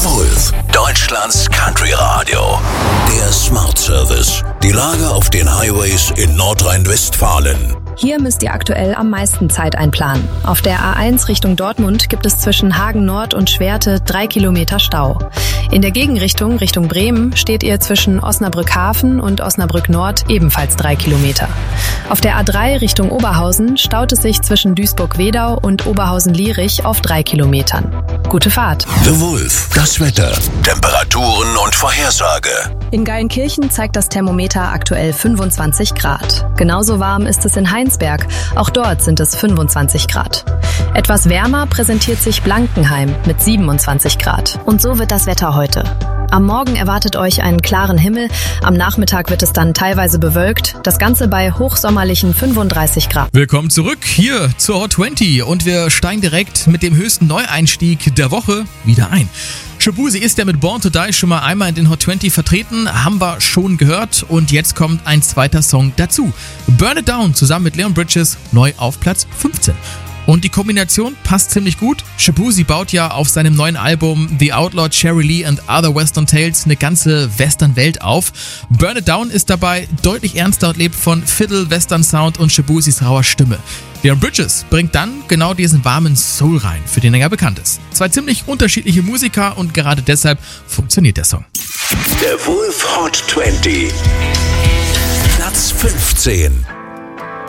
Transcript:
Wolf, Deutschlands Country Radio. Der Smart Service. Die Lage auf den Highways in Nordrhein-Westfalen. Hier müsst ihr aktuell am meisten Zeit einplanen. Auf der A1 Richtung Dortmund gibt es zwischen Hagen Nord und Schwerte 3 Kilometer Stau. In der Gegenrichtung, Richtung Bremen, steht ihr zwischen Osnabrück Hafen und Osnabrück Nord ebenfalls 3 Kilometer. Auf der A3 Richtung Oberhausen staut es sich zwischen Duisburg-Wedau und Oberhausen-Lierich auf 3 Kilometern. Gute Fahrt. The Wolf, das Wetter, Temperaturen und Vorhersage. In Geilenkirchen zeigt das Thermometer aktuell 25 Grad. Genauso warm ist es in Heinsberg. Auch dort sind es 25 Grad. Etwas wärmer präsentiert sich Blankenheim mit 27 Grad. Und so wird das Wetter heute. Am Morgen erwartet euch einen klaren Himmel. Am Nachmittag wird es dann teilweise bewölkt. Das Ganze bei hochsommerlichen 35 Grad. Willkommen zurück hier zur Hot 20 und wir steigen direkt mit dem höchsten Neueinstieg der Woche wieder ein. Shaboozey ist ja mit Born to Die schon mal einmal in den Hot 20 vertreten, haben wir schon gehört und jetzt kommt ein zweiter Song dazu. Burn It Down zusammen mit Leon Bridges neu auf Platz 15. Und die Kombination passt ziemlich gut. Shaboozey baut ja auf seinem neuen Album The Outlaw, Cherry Lee and Other Western Tales eine ganze Western-Welt auf. Burn It Down ist dabei deutlich ernster und lebt von Fiddle, Western Sound und Shaboozeys rauer Stimme. Leon Bridges bringt dann genau diesen warmen Soul rein, für den er ja bekannt ist. Zwei ziemlich unterschiedliche Musiker und gerade deshalb funktioniert der Song. Der Wolf Hot 20. Platz 15.